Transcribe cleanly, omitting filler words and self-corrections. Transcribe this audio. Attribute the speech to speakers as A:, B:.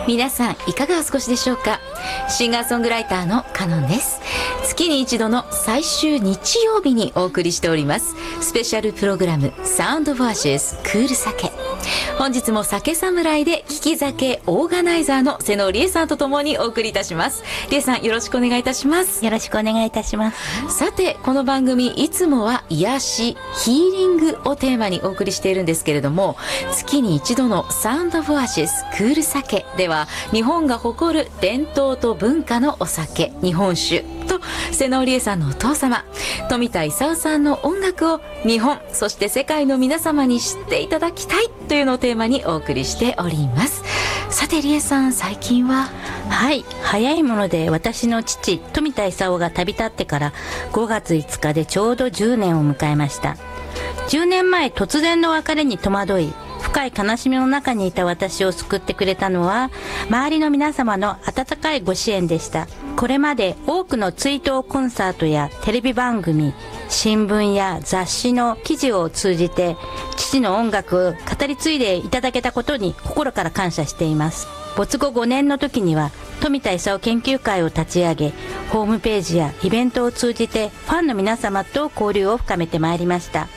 A: 皆さんいかがお過ごしでしょうか。シンガーソングライターのカノンです。月に一度の最終日曜日にお送りしておりますスペシャルプログラムサウンドボアシェスクール酒。本日も酒侍で利き酒オーガナイザーの瀬野理恵さんとともにお送りいたします。理恵さん、よろしくお願いいたします。
B: よろしくお願いいたします。
A: さて、この番組いつもは癒しヒーリングをテーマにお送りしているんですけれども、月に一度のサウンドボアシスクール酒では、日本が誇る伝統と文化のお酒、日本酒と瀬野理恵さんのお父様富田勲さんの音楽を日本そして世界の皆様に知っていただきたいというのをテーマにお送りしております。さて理恵さん、最近は？
B: はい、早いもので私の父富田勲が旅立ってから5月5日でちょうど10年を迎えました。10年前突然の別れに戸惑い、深い悲しみの中にいた私を救ってくれたのは周りの皆様の温かいご支援でした。これまで多くの追悼コンサートやテレビ番組、新聞や雑誌の記事を通じて父の音楽を語り継いでいただけたことに心から感謝しています。没後5年の時には富田勲研究会を立ち上げ、ホームページやイベントを通じてファンの皆様と交流を深めてまいりました。